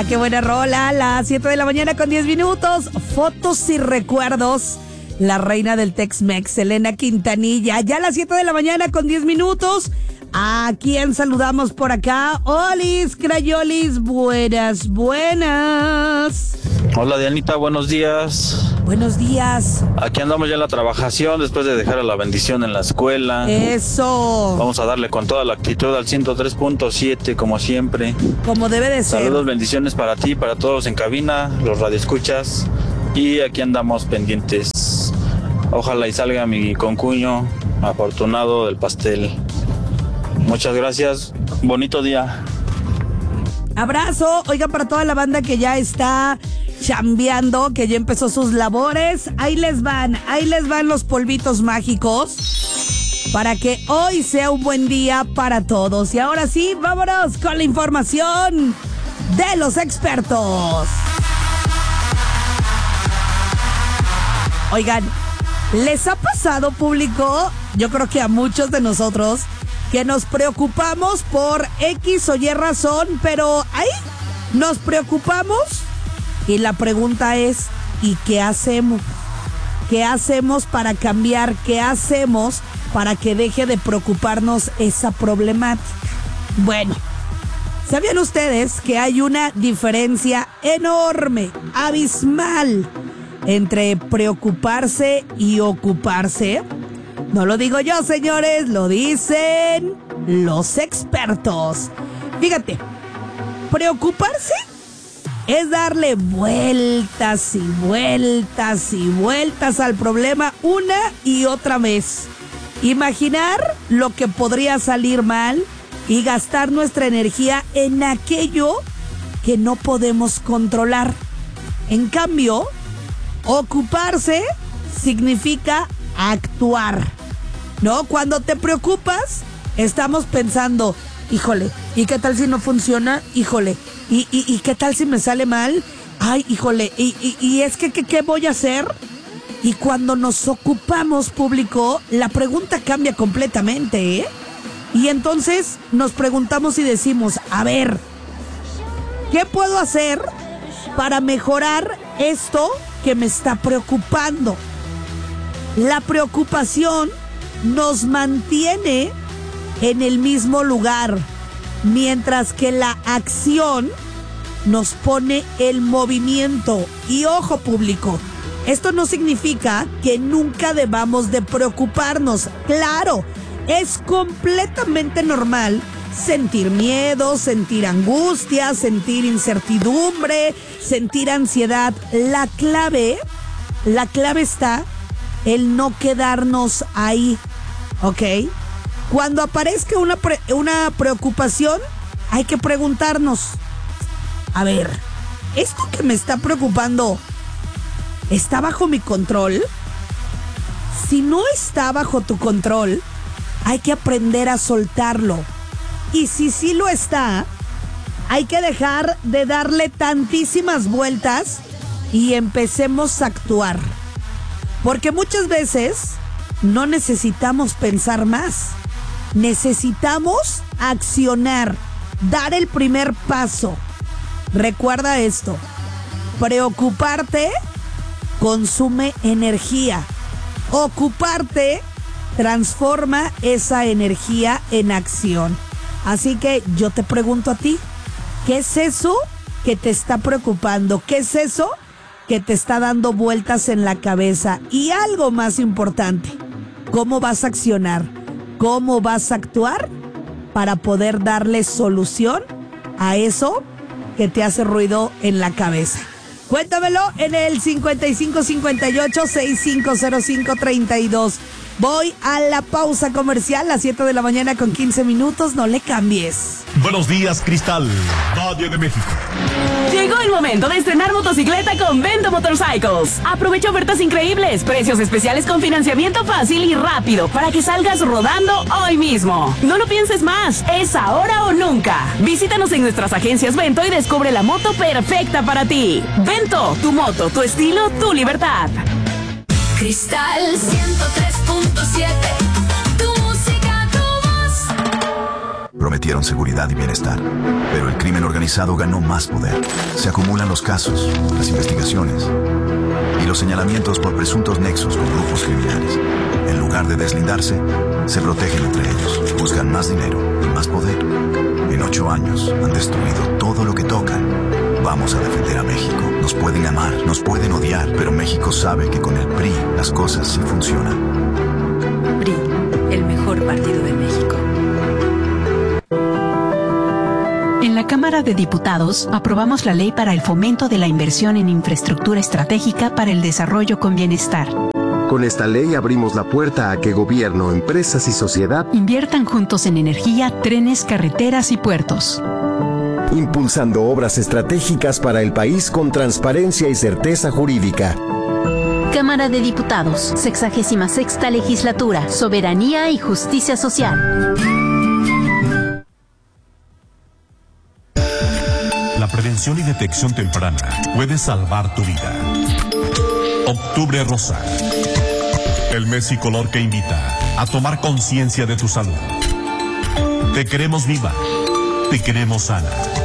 Qué buena rola. Las 7 de la mañana con 10 minutos. Fotos y recuerdos. La reina del Tex-Mex, Selena Quintanilla. Ya a las 7 de la mañana con 10 minutos. ¿A quién saludamos por acá? Olis, Crayolis, buenas. Hola Dianita, buenos días. Buenos días. Aquí andamos ya en la trabajación después de dejar a la bendición en la escuela. Eso. Vamos a darle con toda la actitud al 103.7 como siempre. Como debe de ser. Saludos, bendiciones para ti, para todos en cabina, los radioescuchas. Y aquí andamos pendientes. Ojalá y salga mi concuño afortunado del pastel. Muchas gracias, bonito día. Abrazo, oigan, para toda la banda que ya está chambeando, que ya empezó sus labores, ahí les van los polvitos mágicos para que hoy sea un buen día para todos. Y ahora sí, vámonos con la información de los expertos. Oigan, ¿les ha pasado, público? Yo creo que a muchos de nosotros que nos preocupamos por X o Y razón, pero ahí nos preocupamos y la pregunta es, ¿y qué hacemos? ¿Qué hacemos para cambiar? ¿Qué hacemos para que deje de preocuparnos esa problemática? Bueno, ¿sabían ustedes que hay una diferencia enorme, abismal, entre preocuparse y ocuparse? No lo digo yo, señores, lo dicen los expertos. Fíjate, preocuparse es darle vueltas y vueltas y vueltas al problema una y otra vez. Imaginar lo que podría salir mal y gastar nuestra energía en aquello que no podemos controlar. En cambio, ocuparse significa actuar, ¿no? Cuando te preocupas, estamos pensando, híjole, ¿y qué tal si no funciona? Híjole, ¿y qué tal si me sale mal? Ay, híjole, ¿y es que qué voy a hacer? Y cuando nos ocupamos, público, la pregunta cambia completamente, ¿eh? Y entonces nos preguntamos y decimos, a ver, ¿qué puedo hacer para mejorar esto que me está preocupando? La preocupación nos mantiene en el mismo lugar, mientras que la acción nos pone el movimiento. Y ojo, público, esto no significa que nunca debamos de preocuparnos. Claro, es completamente normal sentir miedo, sentir angustia, sentir incertidumbre, sentir ansiedad. La clave está el no quedarnos ahí, ¿ok? Cuando aparezca una preocupación, hay que preguntarnos, a ver, ¿esto que me está preocupando está bajo mi control? Si no está bajo tu control, hay que aprender a soltarlo. Y si sí lo está, hay que dejar de darle tantísimas vueltas y empecemos a actuar. Porque muchas veces no necesitamos pensar más. Necesitamos accionar, dar el primer paso. Recuerda esto, preocuparte consume energía. Ocuparte transforma esa energía en acción. Así que yo te pregunto a ti, ¿qué es eso que te está preocupando? ¿Qué es eso que te está dando vueltas en la cabeza? Y algo más importante, ¿cómo vas a accionar? ¿Cómo vas a actuar para poder darle solución a eso que te hace ruido en la cabeza? Cuéntamelo en el 5558-650532. Voy a la pausa comercial, las 7 de la mañana con 15 minutos. No le cambies. Buenos días, Cristal, Valle de México. Llegó el momento de estrenar motocicleta con Vento Motorcycles. Aprovecha ofertas increíbles, precios especiales con financiamiento fácil y rápido para que salgas rodando hoy mismo. No lo pienses más, es ahora o nunca. Visítanos en nuestras agencias Vento y descubre la moto perfecta para ti. Vento, tu moto, tu estilo, tu libertad. Cristal 103.7, tu música, tu voz. Prometieron seguridad y bienestar, pero el crimen organizado ganó más poder. Se acumulan los casos, las investigaciones y los señalamientos por presuntos nexos con grupos criminales. En lugar de deslindarse, se protegen entre ellos, buscan más dinero y más poder. En 8 años han destruido todo lo que tocan. Vamos a defender a México. Nos pueden amar, nos pueden odiar, pero México sabe que con el PRI las cosas sí funcionan. PRI, el mejor partido de México. En la Cámara de Diputados aprobamos la ley para el fomento de la inversión en infraestructura estratégica para el desarrollo con bienestar. Con esta ley abrimos la puerta a que gobierno, empresas y sociedad inviertan juntos en energía, trenes, carreteras y puertos. Impulsando obras estratégicas para el país con transparencia y certeza jurídica. Cámara de Diputados, 66ª Legislatura, Soberanía y Justicia Social. La prevención y detección temprana puede salvar tu vida. Octubre Rosa. El mes y color que invita a tomar conciencia de tu salud. Te queremos viva. Te queremos sana.